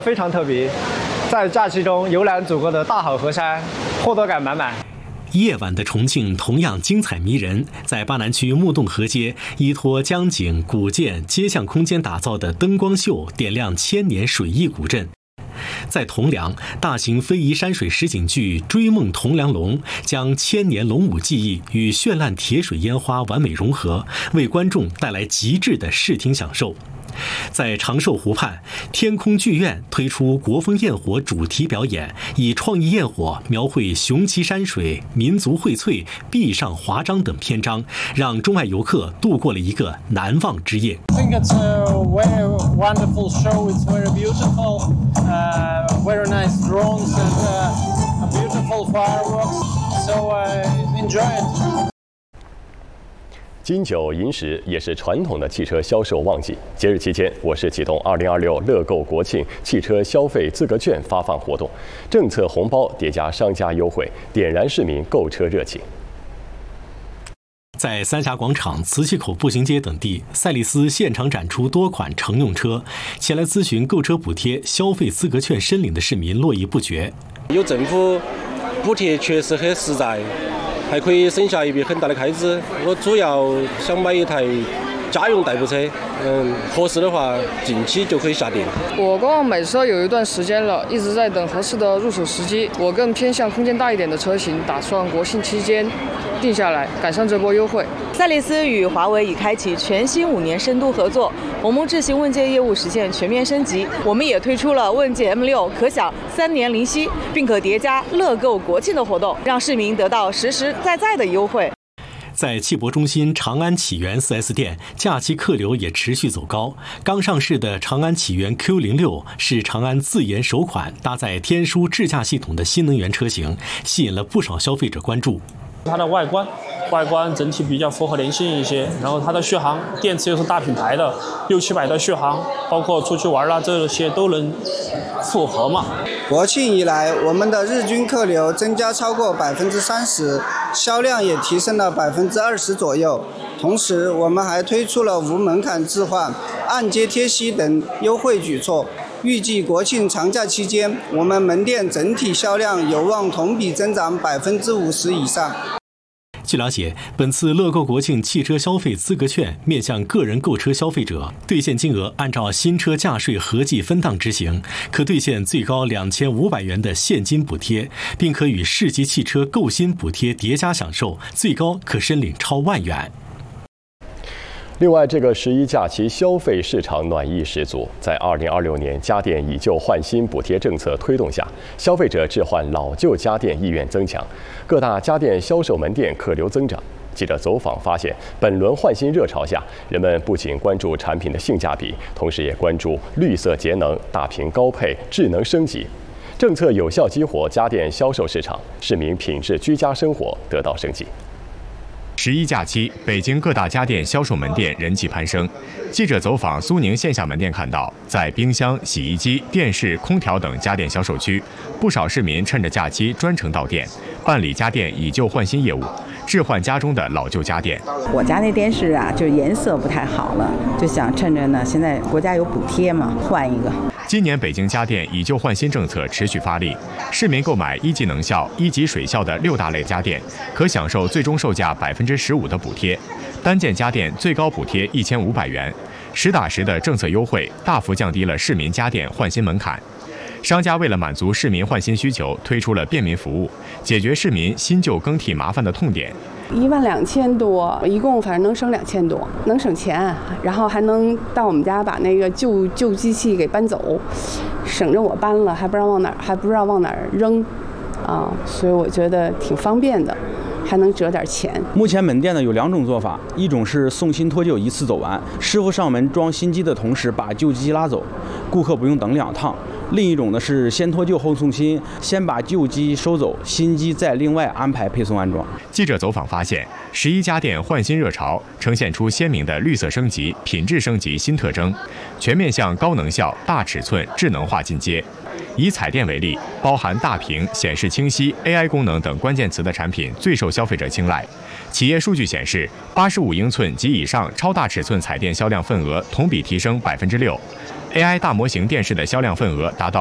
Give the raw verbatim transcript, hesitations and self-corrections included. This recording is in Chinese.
非常特别，在假期中游览祖国的大好河山，获得感满满。 夜晚的重庆同样精彩迷人，在巴南区木洞河街，依托江景、古建、街巷空间打造的灯光秀，点亮千年水艺古镇。在铜梁，大型非遗山水实景剧《追梦铜梁龙》将千年龙舞技艺与绚烂铁水烟花完美融合，为观众带来极致的视听享受。在长寿湖畔，天空剧院推出国风焰火主题表演，以创意焰火描绘雄奇山水、民族荟萃、壁上华章等篇章，让中外游客度过了一个难忘之夜。 I think it's a very wonderful show. It's very beautiful, uh, very nice drones and uh, a beautiful fireworks. So I enjoy it. 金九银十也是传统的汽车销售旺季。节日期间，我市启动二零二六乐购国庆汽车消费资格券发放活动，政策红包叠加商家优惠，点燃市民购车热情。 在三峡广场、磁器口步行街等地，赛力斯现场展出多款乘用车，前来咨询购车补贴、消费资格券申领的市民络绎不绝。 有政府补贴确实很实在。还可以省下一笔很大的开支。我主要想买一台家用代步车，嗯，合适的话近期就可以下定。 我观望买车有一段时间了，一直在等合适的入手时机。我更偏向空间大一点的车型，打算国庆期间定下来，赶上这波优惠。 赛力斯与华为已开启全新五年深度合作，鸿蒙智行问界业务实现全面升级。我们也推出了问界 M 六，可享三年零息，并可叠加乐购国庆的活动，让市民得到实实在在的优惠。 在汽博中心长安启源 四 S 店，假期客流也持续走高。刚上市的长安启源 Q 零六 是长安自研首款搭载天枢智驾系统的新能源车型，吸引了不少消费者关注。 它的外观外观整体比较符合人性一些，然后它的续航，电池又是大品牌的，六七百的续航，包括出去玩啦这些都能符合嘛。 国庆以来，我们的日均客流增加超过百分之三十，销量也提升了百分之二十左右。同时，我们还推出了无门槛置换、按揭贴息等优惠举措。预计国庆长假期间，我们门店整体销量有望同比增长百分之五十以上。 据了解，本次乐购国庆汽车消费资格券面向个人购车消费者，兑现金额按照新车价税合计分档执行，可兑现最高两千五百元的现金补贴，并可与市级汽车购新补贴叠加享受，最高可申领超万元。 另外，这个十一假期消费市场暖意十足。在二零二六年家电以旧换新补贴政策推动下，消费者置换老旧家电意愿增强，各大家电销售门店客流增长。记者走访发现，本轮换新热潮下，人们不仅关注产品的性价比，同时也关注绿色节能、大屏高配、智能升级。政策有效激活家电销售市场，市民品质居家生活得到升级。 十一假期，北京各大家电销售门店人气攀升。记者走访苏宁线下门店看到，在冰箱、洗衣机、电视、空调等家电销售区，不少市民趁着假期专程到店，办理家电以旧换新业务，置换家中的老旧家电。 我家那电视啊，就颜色不太好了，就想趁着呢，现在国家有补贴嘛，换一个。 今年北京家电以旧换新政策持续发力，市民购买一级能效、一级水效的六大类家电，可享受最终售价百分之十五的补贴，单件家电最高补贴一千五百元，实打实的政策优惠，大幅降低了市民家电换新门槛。商家为了满足市民换新需求，推出了便民服务，解决市民新旧更替麻烦的痛点。 一万两千多，一共反正能省两千多，能省钱，然后还能到我们家把那个旧旧机器给搬走，省着我搬了，还不知道往哪儿，还不知道往哪儿扔，啊，所以我觉得挺方便的。还能折点钱。 目前门店呢有两种做法，一种是送新脱旧一次走完，师傅上门装新机的同时把旧机拉走，顾客不用等两趟；另一种呢是先脱旧后送新，先把旧机收走，新机再另外安排配送安装。 记者走访发现，十一家电换新热潮呈现出鲜明的绿色升级、品质升级新特征，全面向高能效、大尺寸、智能化进阶。以彩电为例，包含大屏、显示清晰、A I 功能等关键词的产品最受消消费者青睐。企业数据显示，八十五英寸及以上超大尺寸彩电销量份额同比提升百分之六 ，A I 大模型电视的销量份额达到